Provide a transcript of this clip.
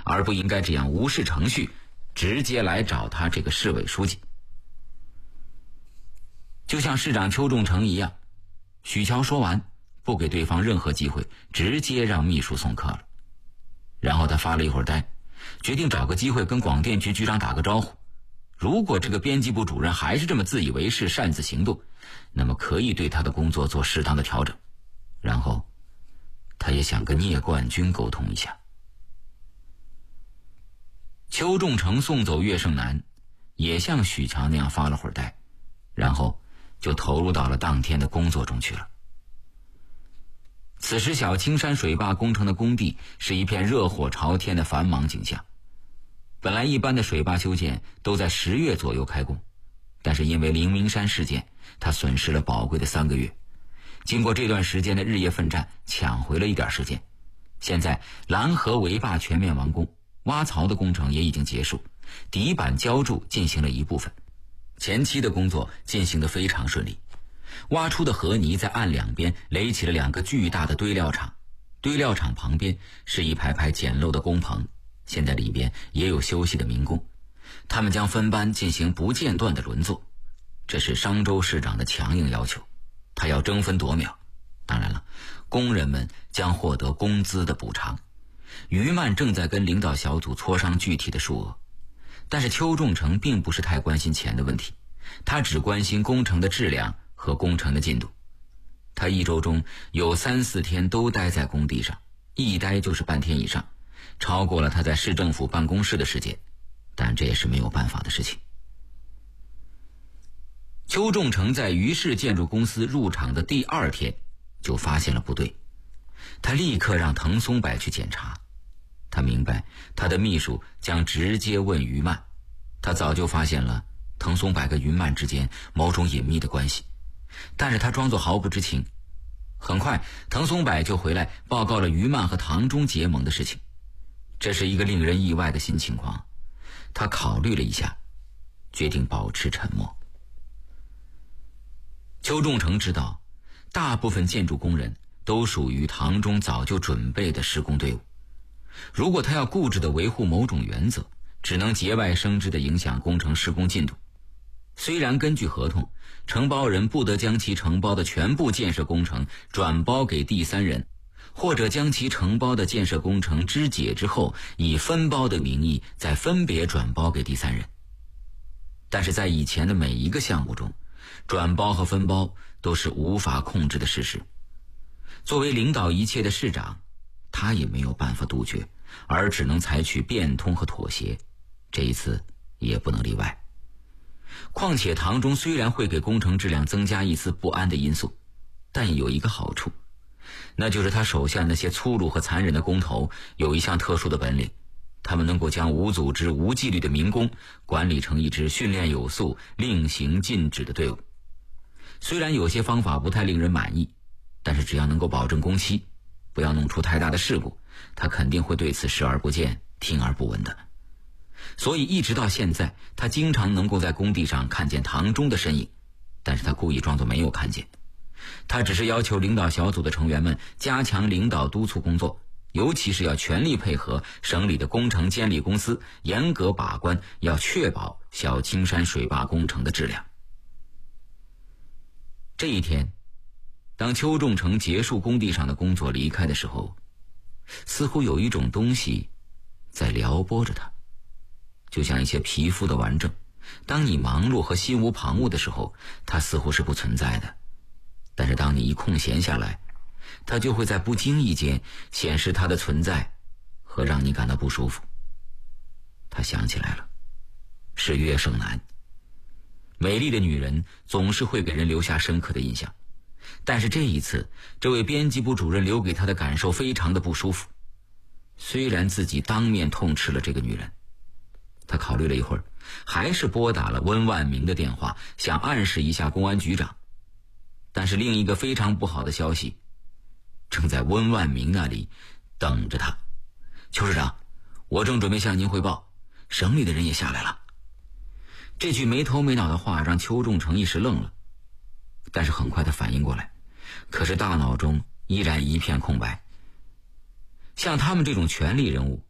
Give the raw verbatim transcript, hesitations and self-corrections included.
而不应该这样无视程序，直接来找他这个市委书记。就像市长邱仲成一样，许桥说完，不给对方任何机会，直接让秘书送客了。然后他发了一会儿呆，决定找个机会跟广电局局长打个招呼。如果这个编辑部主任还是这么自以为是，擅自行动，那么可以对他的工作做适当的调整。然后他也想跟聂冠军沟通一下。邱仲成送走岳胜男，也像许桥那样发了会儿呆，然后就投入到了当天的工作中去了。此时小青山水坝工程的工地是一片热火朝天的繁忙景象。本来一般的水坝修建都在十月左右开工，但是因为灵明山事件，他损失了宝贵的三个月。经过这段时间的日夜奋战，抢回了一点时间。现在蓝河围坝全面完工，挖槽的工程也已经结束，底板浇筑进行了一部分，前期的工作进行得非常顺利。挖出的河泥在岸两边垒起了两个巨大的堆料场，堆料场旁边是一排排简陋的工棚，现在里边也有休息的民工，他们将分班进行不间断的轮作。这是商州市长的强硬要求，他要争分夺秒。当然了，工人们将获得工资的补偿。于曼正在跟领导小组磋商具体的数额，但是邱仲成并不是太关心钱的问题，他只关心工程的质量和工程的进度。他一周中有三四天都待在工地上，一待就是半天以上，超过了他在市政府办公室的时间，但这也是没有办法的事情。邱仲成在于氏建筑公司入场的第二天就发现了不对，他立刻让滕松柏去检查。他明白他的秘书将直接问于曼，他早就发现了滕松柏跟于曼之间某种隐秘的关系，但是他装作毫不知情。很快滕松柏就回来报告了于曼和唐中结盟的事情，这是一个令人意外的新情况。他考虑了一下，决定保持沉默。邱仲成知道大部分建筑工人都属于唐中早就准备的施工队伍，如果他要固执地维护某种原则，只能节外生枝地影响工程施工进度。虽然根据合同，承包人不得将其承包的全部建设工程转包给第三人，或者将其承包的建设工程肢解之后，以分包的名义再分别转包给第三人，但是在以前的每一个项目中，转包和分包都是无法控制的事实。作为领导一切的市长，他也没有办法杜绝，而只能采取变通和妥协，这一次也不能例外。况且唐中虽然会给工程质量增加一丝不安的因素，但有一个好处，那就是他手下那些粗鲁和残忍的工头有一项特殊的本领，他们能够将无组织无纪律的民工管理成一支训练有素、令行禁止的队伍。虽然有些方法不太令人满意，但是只要能够保证工期，不要弄出太大的事故，他肯定会对此视而不见、听而不闻的。所以一直到现在，他经常能够在工地上看见唐中的身影，但是他故意装作没有看见。他只是要求领导小组的成员们加强领导督促工作，尤其是要全力配合省里的工程监理公司，严格把关，要确保小青山水坝工程的质量。这一天，当邱仲成结束工地上的工作离开的时候，似乎有一种东西在撩拨着他，就像一些皮肤的顽症，当你忙碌和心无旁骛的时候，它似乎是不存在的，但是当你一空闲下来，它就会在不经意间显示它的存在和让你感到不舒服。他想起来了，是岳胜男。美丽的女人总是会给人留下深刻的印象，但是这一次，这位编辑部主任留给他的感受非常的不舒服。虽然自己当面痛斥了这个女人，他考虑了一会儿，还是拨打了温万明的电话，想暗示一下公安局长。但是另一个非常不好的消息正在温万明那里等着他。邱市长，我正准备向您汇报，省里的人也下来了。这句没头没脑的话让邱仲成一时愣了，但是很快他反应过来，可是大脑中依然一片空白。像他们这种权力人物，